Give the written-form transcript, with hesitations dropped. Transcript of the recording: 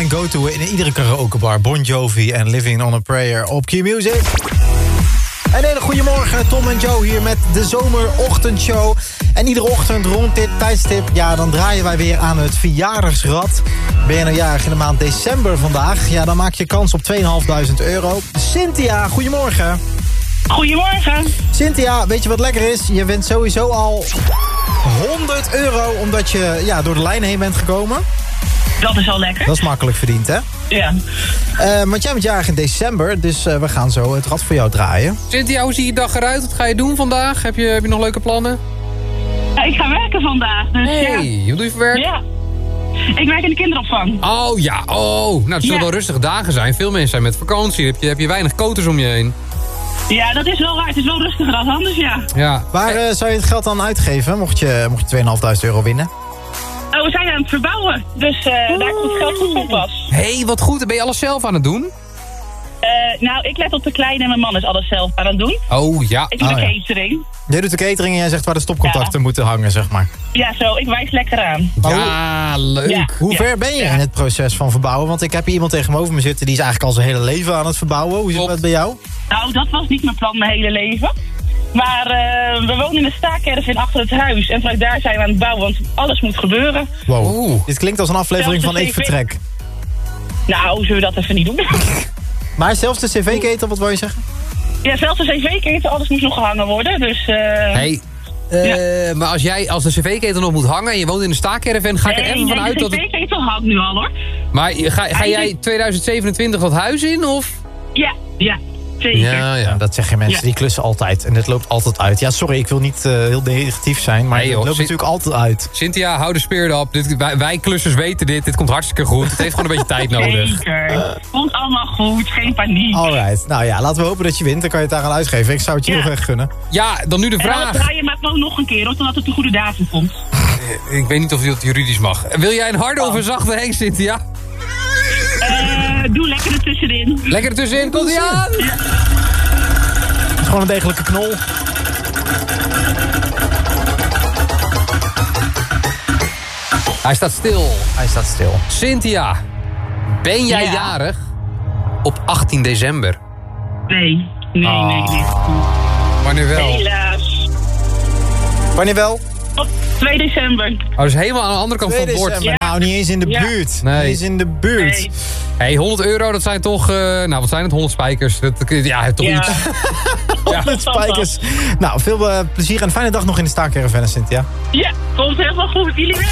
mijn go-to in iedere karaokebar. Bon Jovi en Living on a Prayer op Q-Music. Een hele goede morgen, Tom en Joe hier met de zomerochtendshow. En iedere ochtend rond dit tijdstip, ja, dan draaien wij weer aan het verjaardagsrad. Ben je nou jarig in de maand december vandaag? Ja, dan maak je kans op €2.500. Cynthia, goedemorgen. Goedemorgen. Cynthia, weet je wat lekker is? Je wint sowieso al €100 omdat je door de lijn heen bent gekomen. Dat is al lekker. Dat is makkelijk verdiend, hè? Ja. Want jij bent jarig in december, dus we gaan zo het rad voor jou draaien. Cynthia, hoe ziet je dag eruit? Wat ga je doen vandaag? Heb je nog leuke plannen? Ja, ik ga werken vandaag, dus Hey, wat doe je voor werk? ja. Ik werk in de kinderopvang. Oh ja, nou het zullen wel rustige dagen zijn. Veel mensen zijn met vakantie. Heb je weinig koters om je heen. Ja, dat is wel waar. Het is wel rustiger dan anders, ja. Ja. Waar zou je het geld dan uitgeven, mocht je €2.500 winnen? Oh, we zijn aan het verbouwen, dus daar komt het geld goed op pas. Hey, wat goed. Ben je alles zelf aan het doen? Nou, ik let op de kleine en mijn man is alles zelf aan het doen. Oh ja. Ik doe de ja. catering. Jij doet de catering en jij zegt waar de stopcontacten moeten hangen, zeg maar. Ja, zo. Ik wijs lekker aan. Ja, leuk. Ja. Hoe ver ben je in het proces van verbouwen? Want ik heb hier iemand tegenover me zitten, die is eigenlijk al zijn hele leven aan het verbouwen. Hoe zit dat bij jou? Nou, dat was niet mijn plan mijn hele leven. Maar we wonen in een staakerven achter het huis. En vanuit daar zijn we aan het bouwen, want alles moet gebeuren. Wow. Dit klinkt als een aflevering van Zelfs de Ik Vertrek. Nou, zullen we dat even niet doen? Maar zelfs de cv-ketel, wat wil je zeggen? Ja, zelfs de cv-ketel, alles moet nog gehangen worden. Dus, Hey, maar als de cv-ketel nog moet hangen en je woont in een staakerven, ga ik er even vanuit dat de cv-ketel hangt nu al, hoor. Maar ga jij 2027 dat huis in, of? Ja, zeker. Ja, dat zeggen mensen, die klussen altijd. En dit loopt altijd uit. Ja, sorry, ik wil niet heel negatief zijn, maar Nee, het joh, loopt natuurlijk altijd uit. Cynthia, hou de speer op. Wij klussers weten dit. Dit komt hartstikke goed. Het heeft gewoon een beetje tijd nodig. Zeker. Komt allemaal goed, geen paniek. Alright, nou ja, laten we hopen dat je wint. Dan kan je het daar aan uitgeven. Ik zou het je heel erg gunnen. Ja, dan nu de En dan vraag. draai je maar gewoon nog een keer, hoor, totdat het de goede datum komt. Ik weet niet of dat juridisch mag. Wil jij een harde of een zachte Henk, Cynthia? Doe lekker ertussenin. Lekker ertussenin, komt ie aan! Het is gewoon een degelijke knol. Hij staat stil. Hij staat stil. Cynthia, ben jij Ja. jarig op 18 december? Nee. Wanneer wel? Helaas. Wanneer wel? Op 2 december. Oh, dus helemaal aan de andere kant van het bord. December. Nou, niet eens in de Ja. buurt. Nee. Niet eens in de buurt. Nee. Hey, €100, dat zijn toch... wat zijn het? 100 spijkers. Toch iets. Met spijkers. Nou, veel plezier en een fijne dag nog in de staakerven, Cynthia. Ja, komt helemaal goed. Jullie